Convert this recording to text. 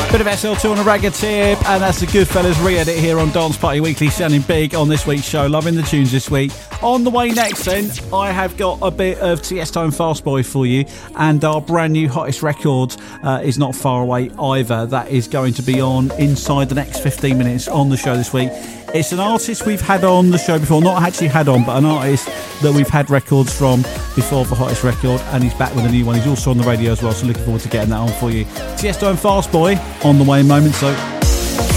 Bit of SL2 on a ragga tip, and that's the Goodfellas re-edit here on Dance Party Weekly, sounding big on this week's show. Loving the tunes this week. On the way next then, I have got a bit of Tiesto and Fastboy for you, and our brand new hottest record is not far away either. That is going to be on inside the next 15 minutes on the show this week. It's an artist we've had on the show before, not actually had on, but an artist that we've had records from before the hottest record, and he's back with a new one. He's also on the radio as well, so looking forward to getting that on for you. Tiesto and Fastboy on the way in moments, so